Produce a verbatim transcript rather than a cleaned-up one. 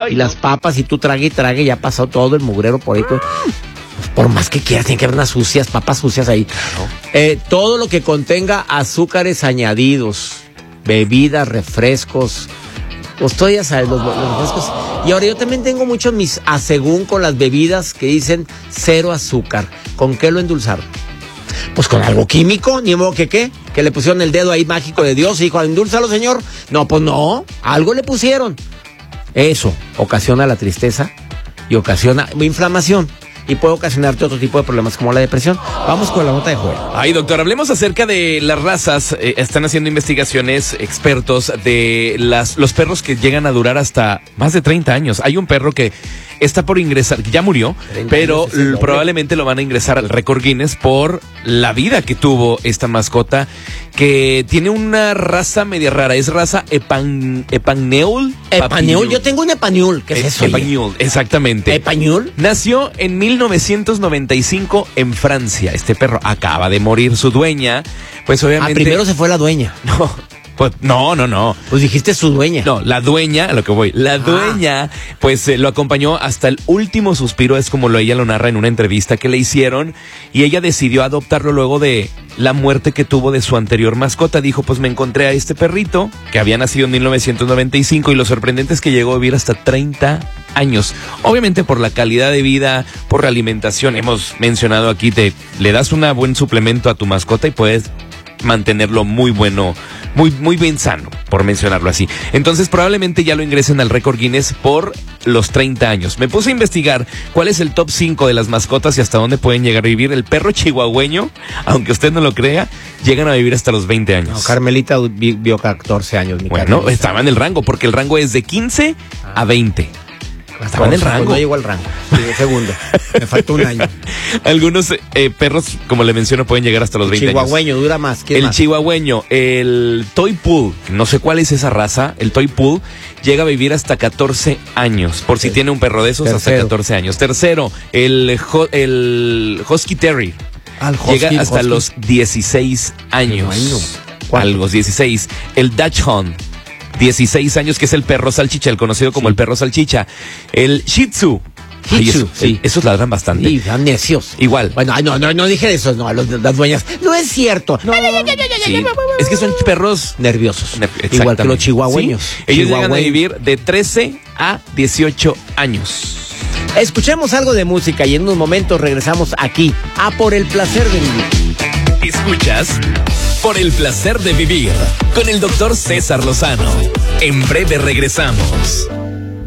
Ay, y las papas, y tú trague y trague, ya ha pasado todo el mugrero por ahí. Pues, por más que quieras, tiene que haber unas sucias, papas sucias ahí. Claro. Eh, todo lo que contenga azúcares añadidos, bebidas, refrescos, pues tú ya sabes, los, los refrescos. Y ahora yo también tengo muchos mis asegún con las bebidas que dicen cero azúcar. ¿Con qué lo endulzaron? Pues con algo químico, ni modo que qué, que le pusieron el dedo ahí mágico de Dios y dijo, endúlzalo, señor. No, pues no, algo le pusieron. Eso ocasiona la tristeza y ocasiona inflamación. Y puede ocasionarte otro tipo de problemas como la depresión. Vamos con la nota de Joel. Ay, doctor, hablemos acerca de las razas. Eh, están haciendo investigaciones expertos de las, los perros que llegan a durar hasta más de treinta años. Hay un perro que está por ingresar, ya murió, pero l- probablemente lo van a ingresar al récord Guinness por la vida que tuvo esta mascota, que tiene una raza media rara. Es raza Epan, Epagnol. Epañol, yo tengo un Epañol. ¿Qué es eso? Epagnol, exactamente. Epañol. Nació en mil novecientos noventa y cinco en Francia. Este perro acaba de morir su dueña. Pues obviamente. Ah, primero se fue la dueña. No, pues no, no, no. Pues dijiste su dueña. No, la dueña, a lo que voy, la dueña, pues eh, lo acompañó hasta el último suspiro, es como lo ella lo narra en una entrevista que le hicieron, y ella decidió adoptarlo luego de la muerte que tuvo de su anterior mascota. Dijo, pues me encontré a este perrito que había nacido en mil novecientos noventa y cinco, y lo sorprendente es que llegó a vivir hasta treinta años. Obviamente por la calidad de vida, por la alimentación. Hemos mencionado aquí, te le das un buen suplemento a tu mascota y puedes mantenerlo muy bueno, muy, muy bien sano, por mencionarlo así. Entonces probablemente ya lo ingresen al récord Guinness por los treinta años. Me puse a investigar cuál es el top cinco de las mascotas y hasta dónde pueden llegar a vivir. El perro chihuahueño, aunque usted no lo crea, llegan a vivir hasta los veinte años. No, Carmelita vi- vio catorce años. Mi bueno, Carmelita. estaba en el rango, porque el rango es de quince a veinte. Estaba en el rango. Pues no llegó al rango. Sí, segundo. Me faltó un año. Algunos eh, perros, como le menciono, pueden llegar hasta los veinte años. Chihuahueño dura más. ¿Quién El más? chihuahueño, el Toy Pool, no sé cuál es esa raza, el Toy Pool llega a vivir hasta catorce años, por si Sí. tiene un perro de esos, Tercero. hasta catorce años. Tercero, el, ho- el Husky Terrier, Al Husky, llega hasta Husky. los dieciséis años. Bueno. A los dieciséis. El Dachshund, dieciséis años, que es el perro salchicha, el conocido como Sí. el perro salchicha. El Shih Tzu. Shih Ay, Tzu, eso- sí. Esos ladran bastante. Sí, son necios. Igual. Bueno, ay, no, no, no dije eso, no, a los, las dueñas. No es cierto. No, Sí. Es que son perros nerviosos. Exactamente. Igual que los chihuahueños. Sí. Ellos llegan a Chihuahueños. vivir de trece a dieciocho años. Escuchemos algo de música y en unos momentos regresamos aquí a Por el Placer de Vivir. Escuchas Por el Placer de Vivir con el doctor César Lozano. En breve regresamos.